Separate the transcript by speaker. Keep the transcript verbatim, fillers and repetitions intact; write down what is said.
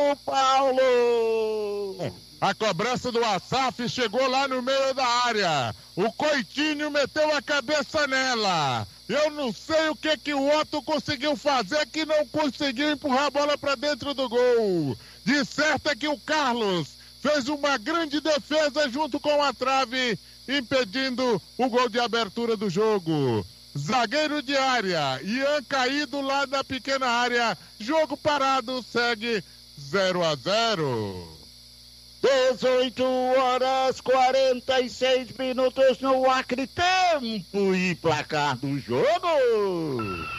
Speaker 1: São Paulo!
Speaker 2: A cobrança do Assaf chegou lá no meio da área. O Coitinho meteu a cabeça nela. Eu não sei o que que o Otto conseguiu fazer, que não conseguiu empurrar a bola para dentro do gol. De certo é que o Carlos fez uma grande defesa junto com a trave, impedindo o gol de abertura do jogo. Zagueiro de área, Ian caído lá da pequena área. Jogo parado, segue zero a zero.
Speaker 1: dezoito horas quarenta e seis minutos no Acre, tempo e placar do jogo.